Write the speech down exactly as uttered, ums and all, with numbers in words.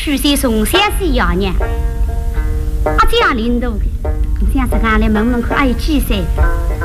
许些从三岁爷娘，啊这样领导的，想是俺来问问看，还有几岁？